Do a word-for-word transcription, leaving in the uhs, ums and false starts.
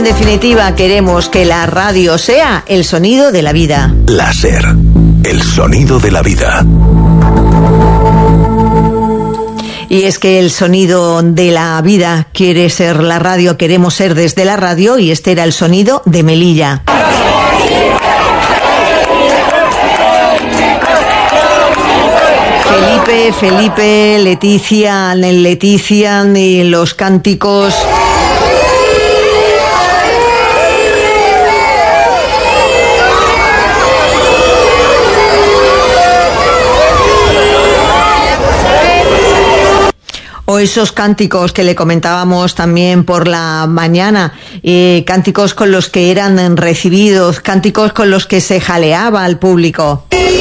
En definitiva, queremos que la radio sea el sonido de la vida. La SER, el sonido de la vida. Y es que el sonido de la vida quiere ser la radio, queremos ser desde la radio, y este era el sonido de Melilla. Felipe, Felipe, Leticia, Leticia y los cánticos. O esos cánticos que le comentábamos también por la mañana, eh, cánticos con los que eran recibidos, cánticos con los que se jaleaba al público.